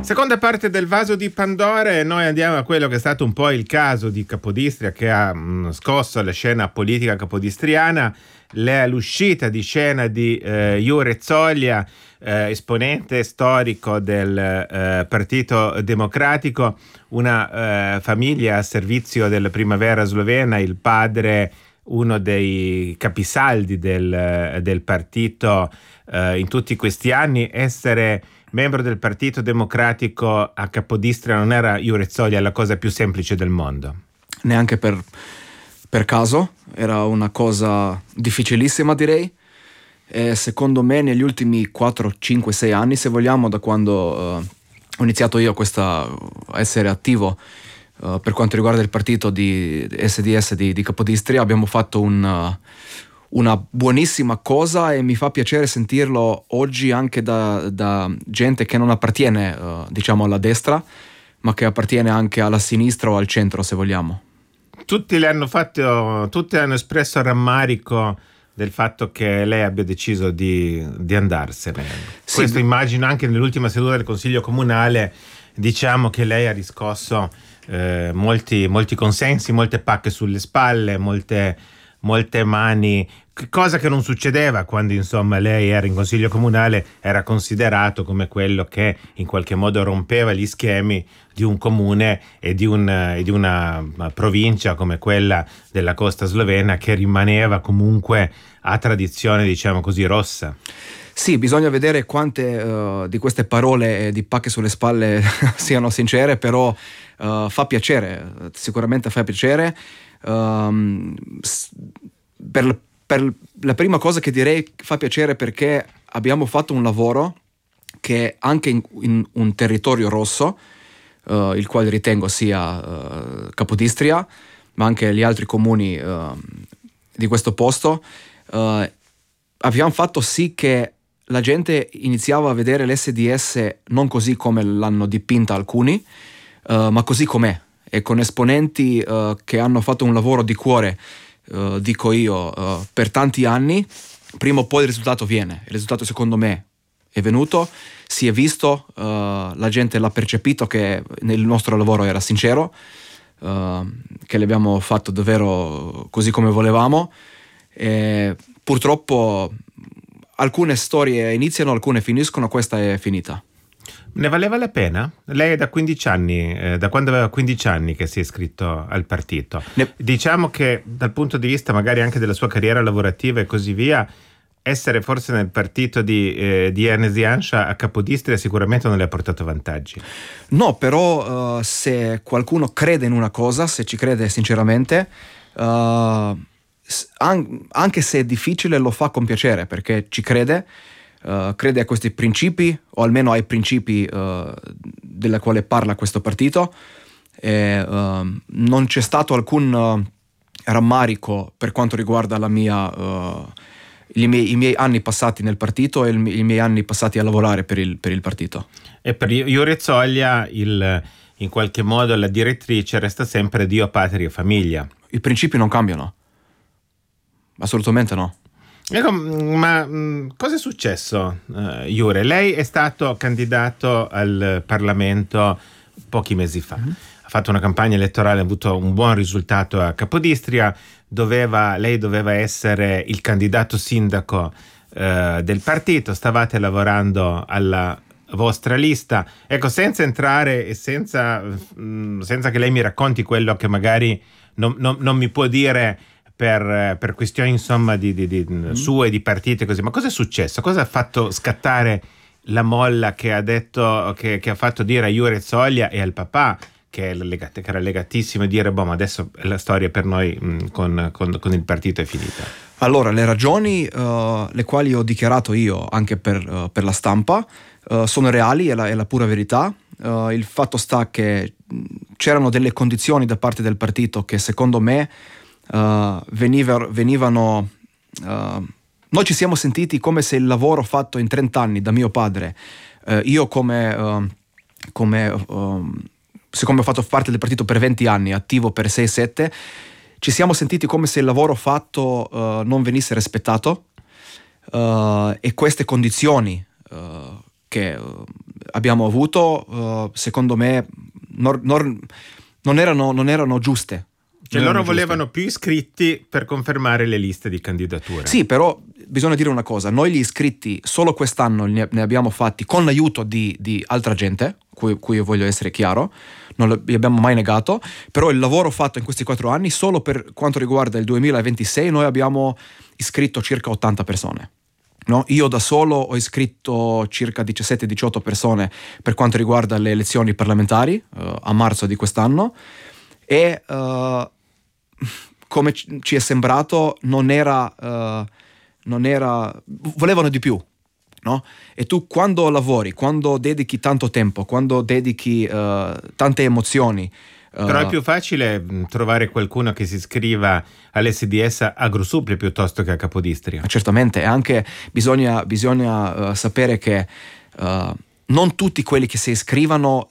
Seconda parte del Vaso di Pandora, e noi andiamo a quello che è stato un po' il caso di Capodistria, che ha scosso la scena politica capodistriana, l'uscita di scena di Jure Zoglia, esponente storico del Partito Democratico, una famiglia a servizio della primavera slovena, il padre uno dei capisaldi del partito in tutti questi anni. Essere membro del Partito Democratico a Capodistria non era, Jure Zoglia, la cosa più semplice del mondo. Neanche per caso, era una cosa difficilissima, direi. E secondo me negli ultimi 4, 5, 6 anni, se vogliamo, da quando ho iniziato io a essere attivo per quanto riguarda il partito di SDS di Capodistria, abbiamo fatto una buonissima cosa, e mi fa piacere sentirlo oggi anche da gente che non appartiene diciamo alla destra, ma che appartiene anche alla sinistra o al centro, se vogliamo. Tutti hanno espresso rammarico del fatto che lei abbia deciso di andarsene. Sì. Questo immagino anche nell'ultima seduta del Consiglio Comunale, diciamo che lei ha riscosso molti consensi, molte pacche sulle spalle, molte mani, cosa che non succedeva quando insomma lei era in Consiglio Comunale. Era considerato come quello che in qualche modo rompeva gli schemi di un comune e di una provincia come quella della costa slovena, che rimaneva comunque a tradizione, diciamo così, rossa. Sì, bisogna vedere quante di queste parole di pacche sulle spalle siano sincere, però fa piacere, sicuramente fa piacere. Per la prima cosa che direi, fa piacere perché abbiamo fatto un lavoro che anche in un territorio rosso, il quale ritengo sia Capodistria, ma anche gli altri comuni di questo posto, abbiamo fatto sì che la gente iniziava a vedere l'SDS non così come l'hanno dipinta alcuni, ma così com'è, e con esponenti che hanno fatto un lavoro di cuore, dico io, per tanti anni. Prima o poi il risultato viene. Il risultato, secondo me, è venuto, si è visto, la gente l'ha percepito che il nostro lavoro era sincero, che l'abbiamo fatto davvero così come volevamo, e purtroppo alcune storie iniziano, alcune finiscono, questa è finita. Ne valeva la pena? Lei è da 15 anni, da quando aveva 15 anni che si è iscritto al partito. Diciamo che dal punto di vista magari anche della sua carriera lavorativa e così via, essere forse nel partito di Janez Janša a Capodistria sicuramente non le ha portato vantaggi. No, però se qualcuno crede in una cosa, se ci crede sinceramente, anche se è difficile, lo fa con piacere, perché ci crede a questi principi, o almeno ai principi della quale parla questo partito, e non c'è stato alcun rammarico per quanto riguarda la mia i miei anni passati nel partito e i miei anni passati a lavorare per il partito. E per Jure Zoglia in qualche modo la direttrice resta sempre Dio, patria e famiglia. I principi non cambiano, assolutamente no. Ecco, ma cosa è successo, Jure? Lei è stato candidato al Parlamento pochi mesi fa. Ha fatto una campagna elettorale, ha avuto un buon risultato a Capodistria. Lei doveva essere il candidato sindaco del partito. Stavate lavorando alla vostra lista. Ecco, senza entrare e senza che lei mi racconti quello che magari non mi può dire per questioni insomma di sue, di partite così, ma cosa è successo? Cosa ha fatto scattare la molla che ha detto, che ha fatto dire a Jure Zoglia e al papà, che era legatissimo, e dire ma adesso la storia per noi con il partito è finita? Allora, le ragioni le quali ho dichiarato io anche per la stampa sono reali, è la pura verità. Il fatto sta che c'erano delle condizioni da parte del partito che secondo me venivano noi ci siamo sentiti come se il lavoro fatto in 30 anni da mio padre, io siccome ho fatto parte del partito per 20 anni, attivo per 6-7, ci siamo sentiti come se il lavoro fatto non venisse rispettato, e queste condizioni che abbiamo avuto, secondo me, non erano giuste. Cioè loro volevano più iscritti per confermare le liste di candidatura. Sì, però bisogna dire una cosa: noi gli iscritti solo quest'anno ne abbiamo fatti con l'aiuto di altra gente, cui io voglio essere chiaro, non li abbiamo mai negato, però il lavoro fatto in questi 4 anni, solo per quanto riguarda il 2026, noi abbiamo iscritto circa 80 persone. No? Io da solo ho iscritto circa 17-18 persone per quanto riguarda le elezioni parlamentari a marzo di quest'anno, e come ci è sembrato non era volevano di più, no? E tu quando lavori, quando dedichi tanto tempo, quando dedichi tante emozioni, però è più facile trovare qualcuno che si iscriva all'SDS a Grosupplia piuttosto che a Capodistria. Certamente, e anche bisogna sapere che non tutti quelli che si iscrivano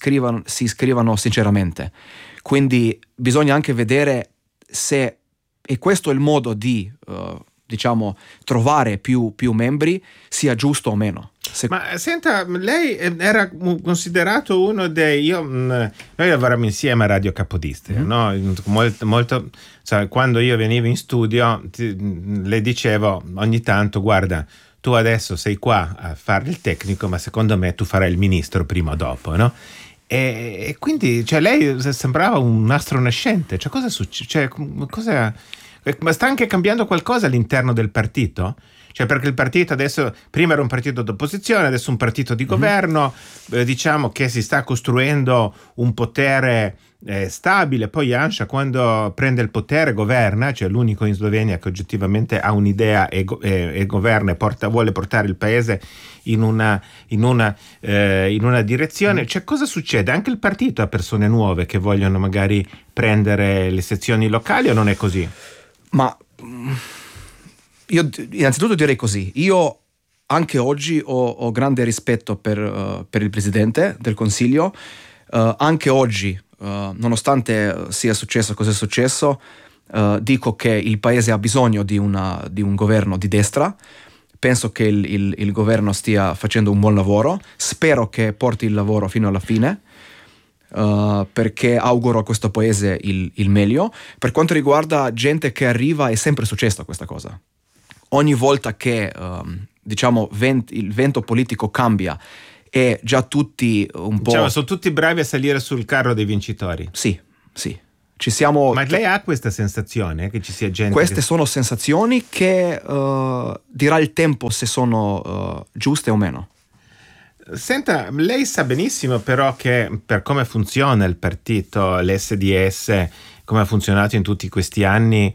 sinceramente. Quindi bisogna anche vedere se, e questo è il modo di diciamo trovare più membri, sia giusto o meno. Ma senta, lei era considerato uno dei... noi lavoriamo insieme a Radio Capodistria, no? Molto, cioè, quando io venivo in studio le dicevo ogni tanto: guarda, tu adesso sei qua a fare il tecnico, ma secondo me tu farai il ministro prima o dopo, no? E quindi, cioè, lei sembrava un astro nascente. Cioè, cosa succede? Cioè, ma sta anche cambiando qualcosa all'interno del partito? Cioè, perché il partito adesso, prima era un partito d'opposizione, adesso è un partito di governo, diciamo che si sta costruendo un potere stabile. Poi Janša, quando prende il potere, governa, cioè l'unico in Slovenia che oggettivamente ha un'idea e governa e vuole portare il paese in una direzione. Cioè, cosa succede? Anche il partito ha persone nuove che vogliono magari prendere le sezioni locali, o non è così? Ma io innanzitutto direi così: io anche oggi ho grande rispetto per il Presidente del Consiglio. Anche oggi, nonostante sia successo cosa è successo, dico che il Paese ha bisogno di un governo di destra. Penso che il governo stia facendo un buon lavoro, spero che porti il lavoro fino alla fine, perché auguro a questo Paese il meglio. Per quanto riguarda gente che arriva, è sempre successo questa cosa. Ogni volta che diciamo il vento politico cambia e già tutti un po'... Sono tutti bravi a salire sul carro dei vincitori. Sì. Ci siamo... Ma lei ha questa sensazione che ci sia gente... Queste sono sensazioni che dirà il tempo se sono giuste o meno. Senta, lei sa benissimo però che per come funziona il partito, l'SDS, come ha funzionato in tutti questi anni,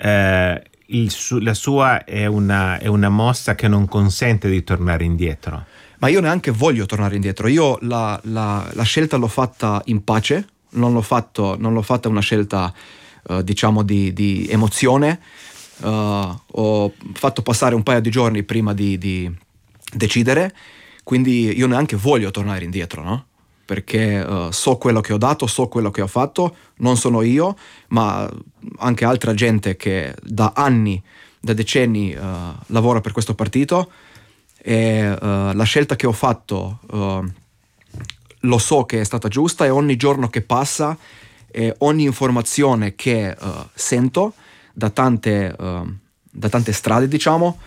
la sua è una mossa che non consente di tornare indietro. Ma io neanche voglio tornare indietro. Io la scelta l'ho fatta in pace, non l'ho fatta una scelta diciamo di emozione. Ho fatto passare un paio di giorni prima di decidere, quindi io neanche voglio tornare indietro, no? Perché so quello che ho dato, so quello che ho fatto, non sono io, ma anche altra gente che da anni, da decenni lavora per questo partito, e la scelta che ho fatto lo so che è stata giusta, e ogni giorno che passa e ogni informazione che sento da tante strade, diciamo,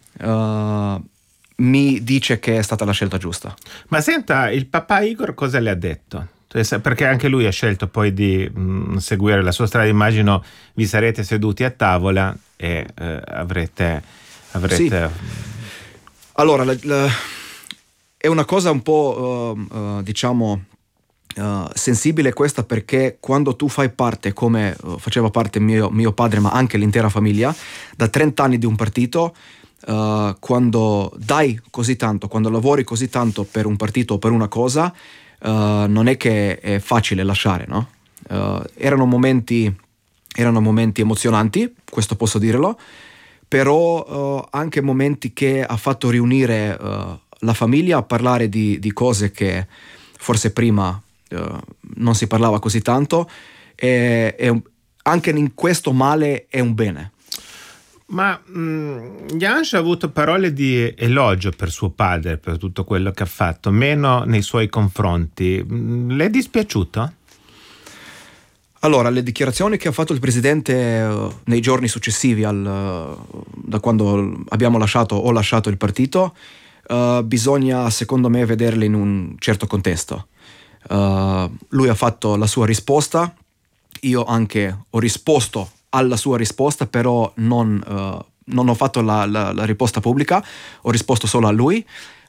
mi dice che è stata la scelta giusta. Ma senta, il papà Igor cosa le ha detto? Perché anche lui ha scelto poi di seguire la sua strada. Immagino vi sarete seduti a tavola e avrete... Sì. Allora, è una cosa un po' diciamo sensibile questa, perché quando tu fai parte, come faceva parte mio padre, ma anche l'intera famiglia, da 30 anni di un partito, quando dai così tanto, quando lavori così tanto per un partito o per una cosa, non è che è facile lasciare, no? Erano momenti emozionanti, questo posso dirlo, però anche momenti che ha fatto riunire la famiglia a parlare di cose che forse prima non si parlava così tanto, e anche in questo male è un bene. Ma Janš ha avuto parole di elogio per suo padre, per tutto quello che ha fatto, meno nei suoi confronti. Le è dispiaciuto? Allora, le dichiarazioni che ha fatto il presidente nei giorni successivi da quando ho lasciato il partito, bisogna secondo me vederle in un certo contesto. Lui ha fatto la sua risposta, io anche ho risposto alla sua risposta, però non ho fatto la risposta pubblica, ho risposto solo a lui.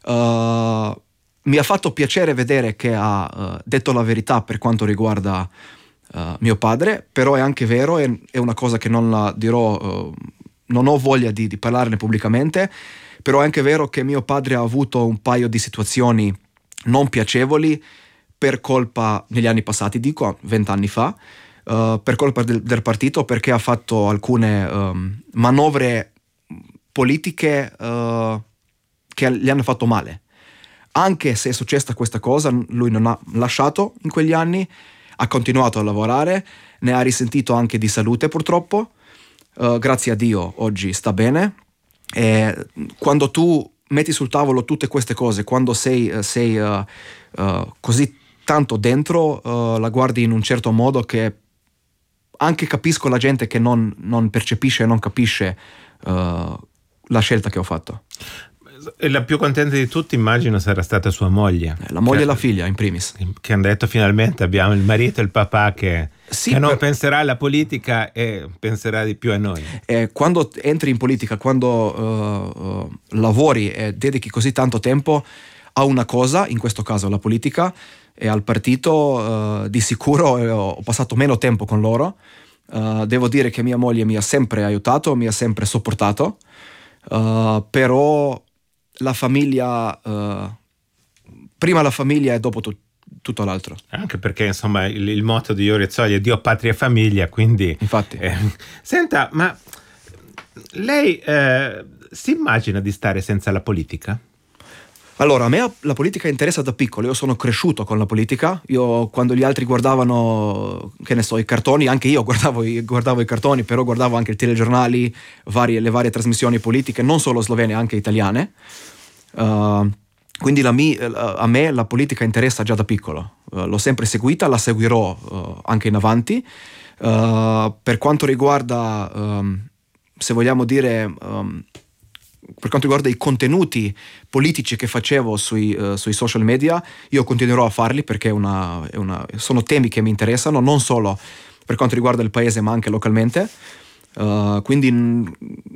Mi ha fatto piacere vedere che ha detto la verità per quanto riguarda mio padre, però è anche vero, è una cosa che non la dirò, non ho voglia di parlarne pubblicamente, però è anche vero che mio padre ha avuto un paio di situazioni non piacevoli per colpa, negli anni passati, dico 20 anni fa, per colpa del partito, perché ha fatto alcune manovre politiche che gli hanno fatto male. Anche se è successa questa cosa, lui non ha lasciato in quegli anni, ha continuato a lavorare, ne ha risentito anche di salute purtroppo, grazie a Dio oggi sta bene. E quando tu metti sul tavolo tutte queste cose, quando sei così tanto dentro, la guardi in un certo modo che anche capisco la gente che non percepisce e non capisce la scelta che ho fatto. E la più contenta di tutti, immagino, sarà stata sua moglie. La moglie e la figlia, in primis. Che hanno detto finalmente abbiamo il marito e il papà che non penserà alla politica e penserà di più a noi. Quando entri in politica, quando lavori e dedichi così tanto tempo a una cosa, in questo caso la politica, e al partito, di sicuro ho passato meno tempo con loro. Devo dire che mia moglie mi ha sempre aiutato, mi ha sempre sopportato, però la famiglia, prima la famiglia e dopo tutto l'altro. Anche perché insomma il motto di Jure Zoll è Dio, patria e famiglia, quindi infatti. Senta, ma lei si immagina di stare senza la politica? Allora, a me la politica interessa da piccolo, io sono cresciuto con la politica, io quando gli altri guardavano, che ne so, i cartoni, anche io guardavo i cartoni, però guardavo anche i telegiornali, le varie trasmissioni politiche, non solo slovene, anche italiane, quindi a me la politica interessa già da piccolo, l'ho sempre seguita, la seguirò anche in avanti. Per quanto riguarda, se vogliamo dire... per quanto riguarda i contenuti politici che facevo sui social media, io continuerò a farli perché sono temi che mi interessano, non solo per quanto riguarda il paese ma anche localmente. Quindi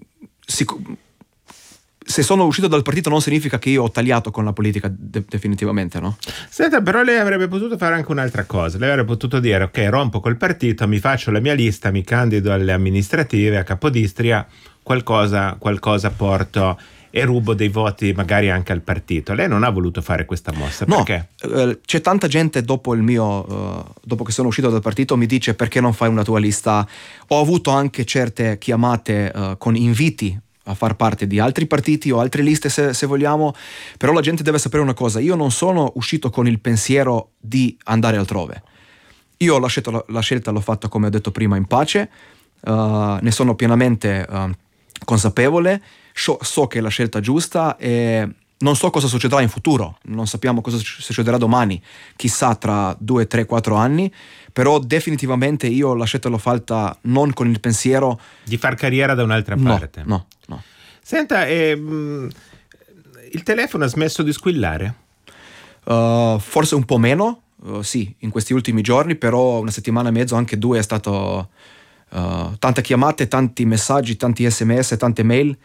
se sono uscito dal partito non significa che io ho tagliato con la politica definitivamente, no? Senta, però lei avrebbe potuto fare anche un'altra cosa. Lei avrebbe potuto dire: ok, rompo col partito, mi faccio la mia lista, mi candido alle amministrative a Capodistria, qualcosa porto e rubo dei voti magari anche al partito. Lei non ha voluto fare questa mossa, perché? No, c'è tanta gente dopo che sono uscito dal partito mi dice: perché non fai una tua lista? Ho avuto anche certe chiamate con inviti a far parte di altri partiti o altre liste se vogliamo, però la gente deve sapere una cosa: io non sono uscito con il pensiero di andare altrove. Io la scelta l'ho fatta, come ho detto prima, in pace, ne sono pienamente consapevole, so che è la scelta giusta e non so cosa succederà in futuro, non sappiamo cosa succederà domani, chissà tra 2, 3, 4 anni, però definitivamente io la scelta l'ho fatta non con il pensiero di far carriera da un'altra parte. No. Senta, il telefono ha smesso di squillare? Forse un po' meno, sì, in questi ultimi giorni, però una settimana e mezzo, anche 2, è stato tante chiamate, tanti messaggi, tanti sms, tante mail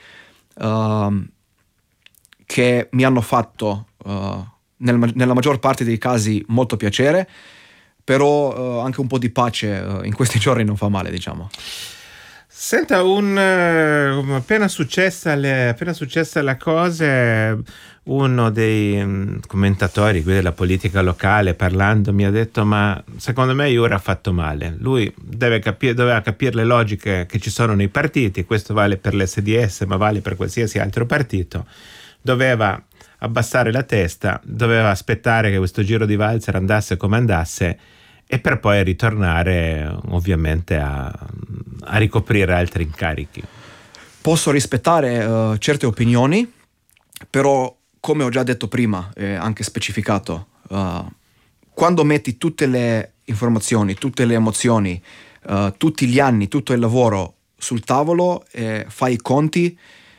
che mi hanno fatto nella maggior parte dei casi molto piacere, però anche un po' di pace in questi giorni non fa male, diciamo. Senta, appena successa la cosa, uno dei commentatori qui della politica locale, parlando, mi ha detto: ma secondo me Jure ha fatto male, lui doveva capire le logiche che ci sono nei partiti, questo vale per l'SDS ma vale per qualsiasi altro partito, doveva abbassare la testa, doveva aspettare che questo giro di valzer andasse come andasse e per poi ritornare ovviamente a ricoprire altri incarichi. Posso rispettare certe opinioni, però come ho già detto prima e anche specificato, quando metti tutte le informazioni, tutte le emozioni, tutti gli anni, tutto il lavoro sul tavolo e fai i conti,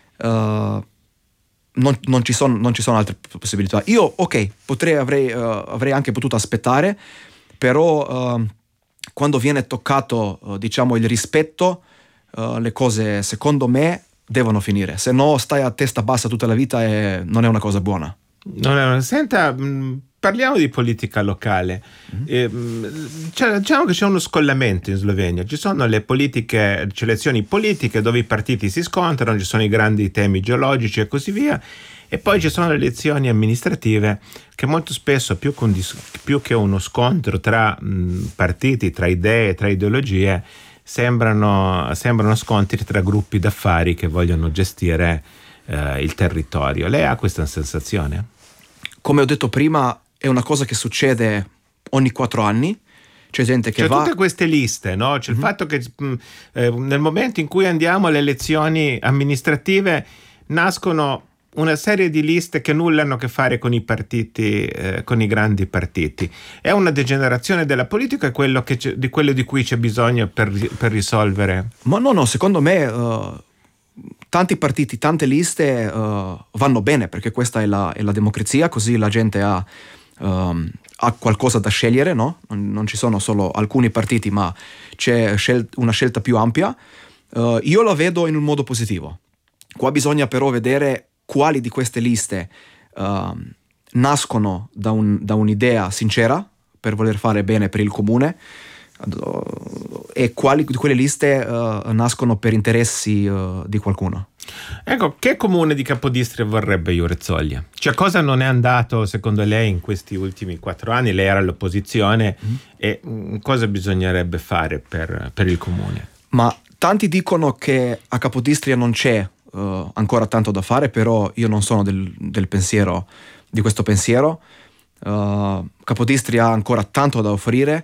non ci sono altre possibilità. Io, ok, avrei anche potuto aspettare, però quando viene toccato, diciamo, il rispetto, le cose, secondo me, devono finire. Se no, stai a testa bassa tutta la vita e non è una cosa buona. Senta, parliamo di politica locale. Diciamo che c'è uno scollamento in Slovenia. Ci sono le elezioni politiche dove i partiti si scontrano, ci sono i grandi temi geologici e così via, e poi ci sono le elezioni amministrative che molto spesso, più che uno scontro tra partiti, tra idee, tra ideologie, sembrano scontri tra gruppi d'affari che vogliono gestire il territorio. Lei ha questa sensazione? Come ho detto prima, è una cosa che succede ogni 4 anni. C'è gente che va... tutte queste liste, no? C'è il fatto che nel momento in cui andiamo alle elezioni amministrative nascono una serie di liste che nulla hanno a che fare con i partiti, con i grandi partiti. È una degenerazione della politica, è quello di cui c'è bisogno per risolvere? Ma no, secondo me tanti partiti, tante liste vanno bene, perché questa è la democrazia, così la gente ha qualcosa da scegliere, no? Non ci sono solo alcuni partiti, ma c'è una scelta più ampia. Io la vedo in un modo positivo. Qua bisogna però vedere quali di queste liste nascono da un'idea sincera per voler fare bene per il comune, e quali di quelle liste nascono per interessi di qualcuno. Ecco, che comune di Capodistria vorrebbe Iurezzoglia? Cioè, cosa non è andato secondo lei in questi ultimi 4 anni? Lei era all'opposizione, e cosa bisognerebbe fare per il comune? Ma tanti dicono che a Capodistria non c'è ancora tanto da fare, però io non sono del pensiero, di questo pensiero. Capodistria ha ancora tanto da offrire.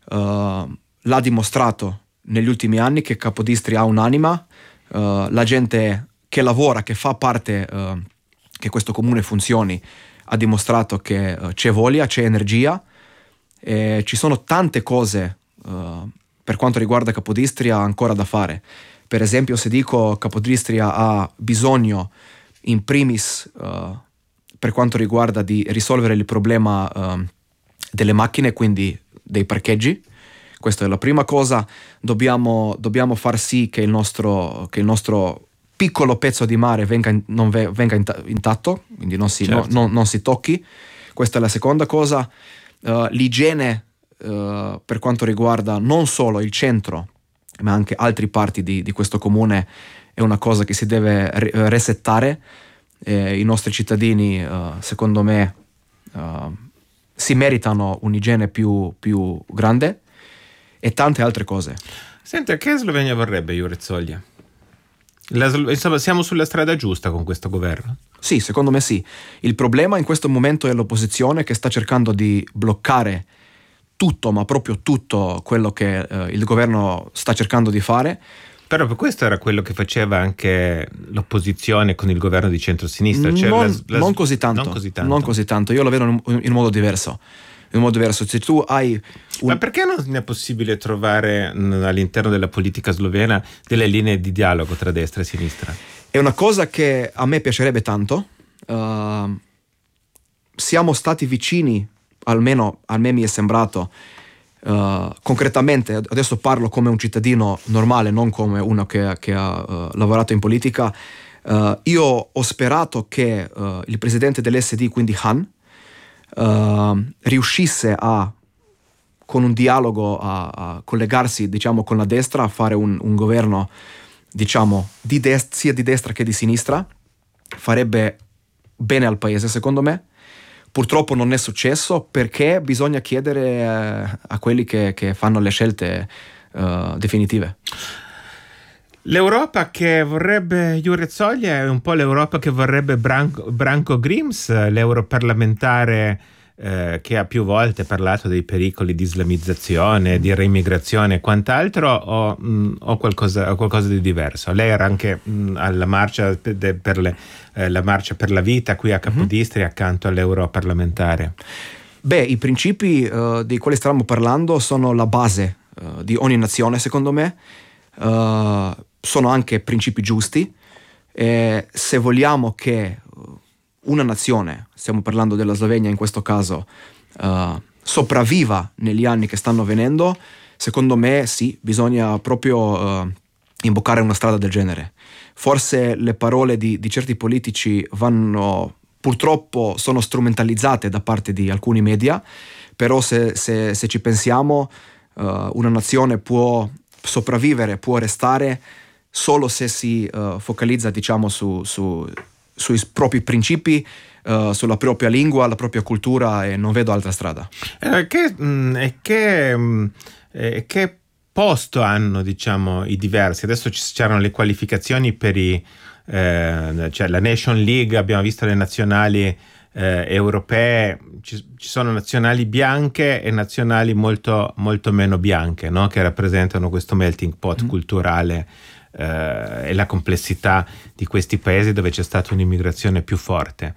L'ha dimostrato negli ultimi anni che Capodistria ha un'anima, la gente che lavora, che fa parte, che questo comune funzioni, ha dimostrato che c'è voglia, c'è energia, e ci sono tante cose per quanto riguarda Capodistria ancora da fare. Per esempio, se dico Capodistria ha bisogno in primis per quanto riguarda di risolvere il problema delle macchine, quindi dei parcheggi. Questa è la prima cosa. Dobbiamo far sì che il nostro piccolo pezzo di mare venga intatto, quindi non si tocchi. Questa è la seconda cosa. L'igiene per quanto riguarda non solo il centro, ma anche altre parti di questo comune, è una cosa che si deve resettare. I nostri cittadini, secondo me, si meritano un'igiene più grande, e tante altre cose. Senta, che Slovenia vorrebbe Iurezzoglia? Insomma, siamo sulla strada giusta con questo governo? Sì, secondo me sì. Il problema in questo momento è l'opposizione, che sta cercando di bloccare tutto, ma proprio tutto quello che il governo sta cercando di fare. Però per questo era quello che faceva anche l'opposizione con il governo di centrosinistra. Cioè non così tanto. Io lo vedo in modo diverso. Se tu hai Ma perché non è possibile trovare all'interno della politica slovena delle linee di dialogo tra destra e sinistra? È una cosa che a me piacerebbe tanto. Siamo stati vicini, almeno a me mi è sembrato, concretamente. Adesso parlo come un cittadino normale, non come uno che ha lavorato in politica. Io ho sperato che il presidente dell'SD, quindi Han, riuscisse con un dialogo a collegarsi, diciamo, con la destra, a fare un governo, diciamo, sia di destra che di sinistra. Farebbe bene al paese, secondo me. Purtroppo non è successo, perché bisogna chiedere a quelli che fanno le scelte definitive. L'Europa che vorrebbe Iurezzoglia è un po' l'Europa che vorrebbe Branko Grims, l'europarlamentare che ha più volte parlato dei pericoli di islamizzazione, di reimmigrazione e quant'altro, o qualcosa di diverso? Lei era anche alla marcia la marcia per la vita qui a Capodistria, accanto all'europarlamentare. Beh, i principi dei quali stiamo parlando sono la base di ogni nazione, secondo me. Sono anche principi giusti, e se vogliamo che una nazione, stiamo parlando della Slovenia in questo caso, sopravviva negli anni che stanno venendo, secondo me sì, bisogna proprio imboccare una strada del genere. Forse le parole di certi politici purtroppo sono strumentalizzate da parte di alcuni media, però se ci pensiamo, una nazione può sopravvivere, può restare solo se si focalizza, diciamo, sui propri principi, sulla propria lingua, la propria cultura, e non vedo altra strada. Che posto hanno, diciamo, i diversi? Adesso c'erano le qualificazioni per cioè la Nation League, abbiamo visto le nazionali europee, ci sono nazionali bianche e nazionali molto, molto meno bianche, no? Che rappresentano questo melting pot culturale e la complessità di questi paesi dove c'è stata un'immigrazione più forte.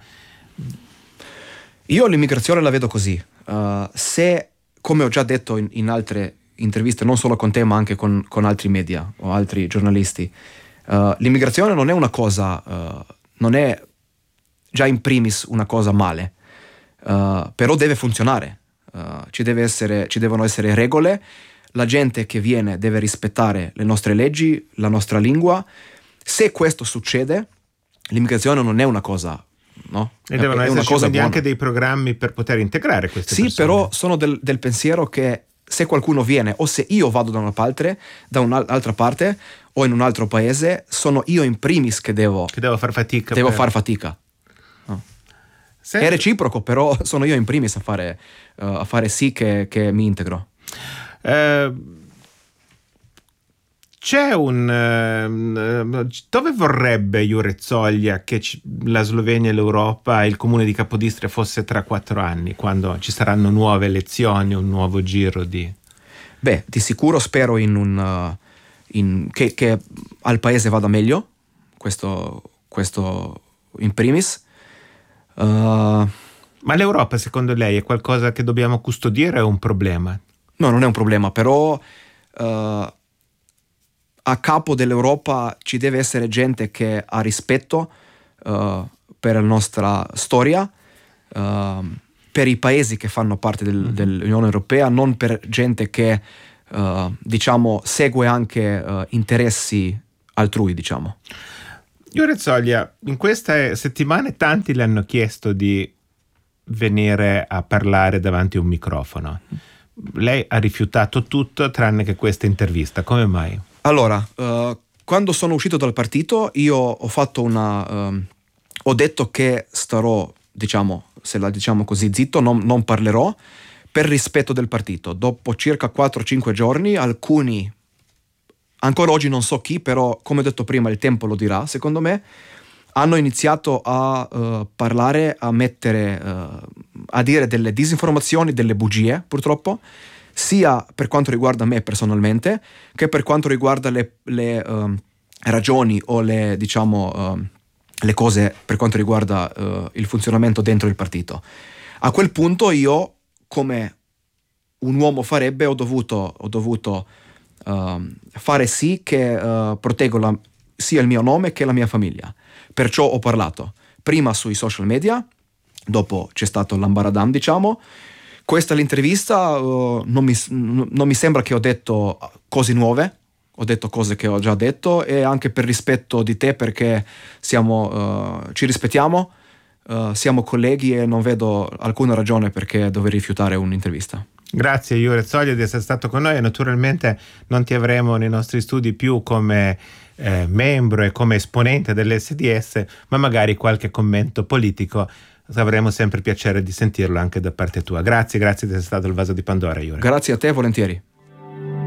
Io l'immigrazione la vedo così. Se, come ho già detto in altre interviste, non solo con te ma anche con altri media o altri giornalisti, l'immigrazione non è una cosa, non è già in primis una cosa male, però deve funzionare. Ci devono essere regole, la gente che viene deve rispettare le nostre leggi, la nostra lingua. Se questo succede, l'immigrazione non è una cosa, no? E devono esserci quindi anche dei programmi per poter integrare queste persone. Sì, però sono del pensiero che se qualcuno viene, o se io vado da un'altra parte o in un altro paese, sono io in primis che devo far fatica. Far fatica. No. È reciproco, però sono io in primis a fare sì che mi integro. C'è dove vorrebbe Jure Zoglja che la Slovenia e l'Europa e il comune di Capodistria fosse tra 4 anni, quando ci saranno nuove elezioni, un nuovo giro di... Beh, di sicuro spero che al paese vada meglio, questo in primis. Ma l'Europa, secondo lei, è qualcosa che dobbiamo custodire o è un problema? No, non è un problema, però a capo dell'Europa ci deve essere gente che ha rispetto per la nostra storia, per i paesi che fanno parte dell'Unione Europea, non per gente che diciamo segue anche interessi altrui, diciamo. Jure Zoglja, in queste settimane tanti le hanno chiesto di venire a parlare davanti a un microfono. Lei ha rifiutato tutto tranne che questa intervista. Come mai? Allora, quando sono uscito dal partito io ho fatto ho detto che starò, diciamo, se la diciamo così, zitto, non parlerò per rispetto del partito. Dopo circa 4-5 giorni, alcuni, ancora oggi non so chi, però come ho detto prima il tempo lo dirà, secondo me, hanno iniziato a parlare, a dire delle disinformazioni, delle bugie, purtroppo, sia per quanto riguarda me personalmente, che per quanto riguarda le ragioni o le cose per quanto riguarda il funzionamento dentro il partito. A quel punto io, come un uomo farebbe, ho dovuto fare sì che proteggo sia il mio nome che la mia famiglia. Perciò ho parlato prima sui social media, dopo c'è stato l'ambaradam, diciamo. Questa è l'intervista, non mi sembra che ho detto cose nuove, ho detto cose che ho già detto, e anche per rispetto di te, perché ci rispettiamo, siamo colleghi e non vedo alcuna ragione perché dover rifiutare un'intervista. Grazie Jure Zoglja di essere stato con noi, e naturalmente non ti avremo nei nostri studi più come membro e come esponente dell'SDS, ma magari qualche commento politico avremo sempre piacere di sentirlo anche da parte tua. Grazie di essere stato il vaso di Pandora, Jure. Grazie a te, volentieri.